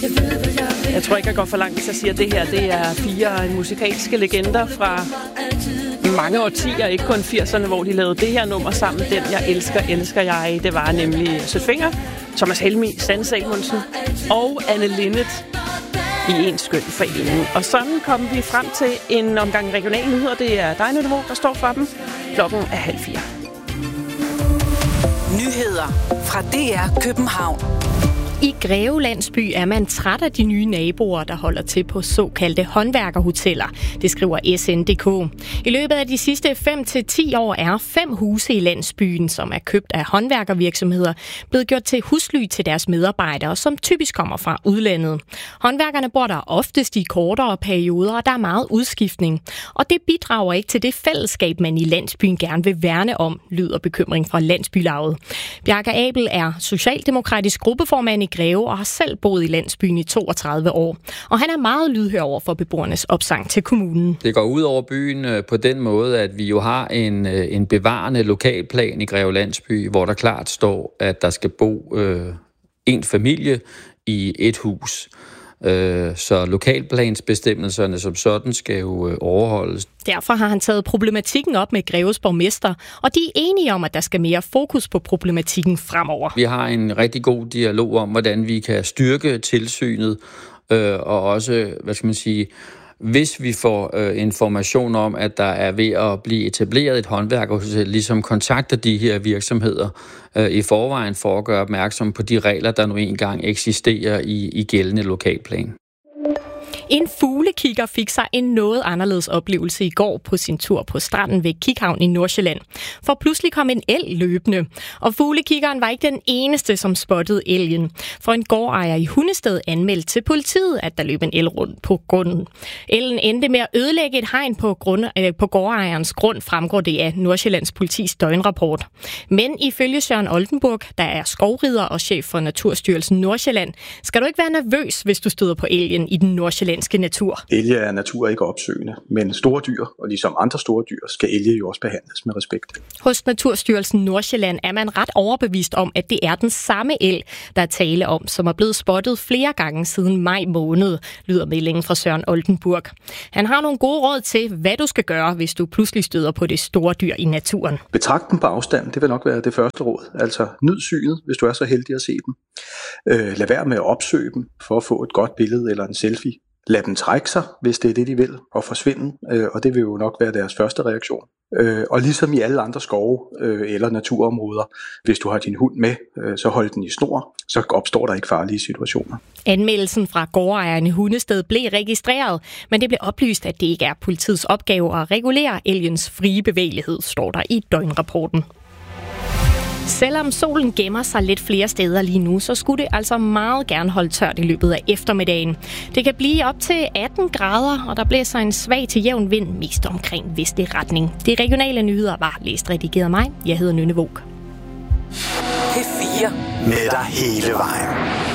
Jeg tror ikke, jeg går for langt, hvis jeg siger, at det her det er 4 musikalske legender fra mange årtier, ikke kun 80'erne, hvor de lavede det her nummer sammen. Den jeg elsker jeg. Det var nemlig Sødt Finger, Thomas Helmig, Sanne Salmonsen og Anne Linnet i en skøn forening. Og sådan kom vi frem til en omgang regionale nyheder. Det er dig, Nynne Våg, der står for dem. Klokken er 3:30. Nyheder fra DR København. I Greve Landsby er man træt af de nye naboer, der holder til på såkaldte håndværkerhoteller. Det skriver SN.dk. I løbet af de sidste 5-10 år er 5 huse i landsbyen, som er købt af håndværkervirksomheder, blevet gjort til husly til deres medarbejdere, som typisk kommer fra udlandet. Håndværkerne bor der oftest i kortere perioder, og der er meget udskiftning. Og det bidrager ikke til det fællesskab, man i landsbyen gerne vil værne om, lyder bekymring fra Landsbylaget. Bjarke Abel er socialdemokratisk gruppeformand i Greve og har selv boet i landsbyen i 32 år. Og han er meget lydhør over for beboernes opsang til kommunen. Det går ud over byen på den måde, at vi jo har en bevarende lokalplan i Greve Landsby, hvor der klart står, at der skal bo en familie i et hus. Så lokalplansbestemmelserne som sådan skal jo overholdes. Derfor har han taget problematikken op med Greves borgmester, og de er enige om, at der skal mere fokus på problematikken fremover. Vi har en rigtig god dialog om, hvordan vi kan styrke tilsynet, og også, hvis vi får information om, at der er ved at blive etableret et håndværkerhotel, ligesom kontakter de her virksomheder i forvejen for at gøre opmærksom på de regler, der nu engang eksisterer i gældende lokalplan. En fuglekigger fik sig en noget anderledes oplevelse i går på sin tur på stranden ved Kikhavn i Nordsjælland. For pludselig kom en elg løbende, og fuglekiggeren var ikke den eneste, som spottede elgen. For en gårdejer i Hundested anmeldte til politiet, at der løb en elg rundt på grunden. Elgen endte med at ødelægge et hegn på gårdejerens grund, fremgår det af Nordsjællands politis døgnrapport. Men ifølge Søren Oldenburg, der er skovrider og chef for Naturstyrelsen Nordsjælland, skal du ikke være nervøs, hvis du støder på elgen i den nordsjællandske natur. Elge er natur ikke opsøgende, men store dyr, og ligesom andre store dyr, skal elge jo også behandles med respekt. Hos Naturstyrelsen Nordsjælland er man ret overbevist om, at det er den samme elg, der er tale om, som er blevet spottet flere gange siden maj måned, lyder meldingen fra Søren Oldenburg. Han har nogle gode råd til, hvad du skal gøre, hvis du pludselig støder på det store dyr i naturen. Betragt dem på afstand, det vil nok være det første råd. Altså nyd synet, hvis du er så heldig at se dem. Lad være med at opsøge dem for at få et godt billede eller en selfie. Lad dem trække sig, hvis det er det, de vil, og forsvinde, og det vil jo nok være deres første reaktion. Og ligesom i alle andre skove eller naturområder, hvis du har din hund med, så hold den i snor, så opstår der ikke farlige situationer. Anmeldelsen fra gårdejeren i Hundested blev registreret, men det blev oplyst, at det ikke er politiets opgave at regulere elgens frie bevægelighed, står der i døgnrapporten. Selvom solen gemmer sig lidt flere steder lige nu, så skulle det altså meget gerne holde tørt i løbet af eftermiddagen. Det kan blive op til 18 grader, og der blæser en svag til jævn vind mest omkring vestlig retning. De regionale nyheder var læst redigeret af mig. Jeg hedder Nynne Våg. P4 med dig hele vejen.